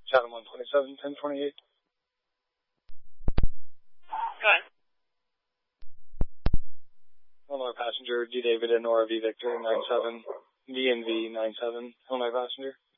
Cabin 127, 1028. Go ahead. Illinois passenger, D. David and Nora V. Victor, 97, DNV 97, Illinois passenger.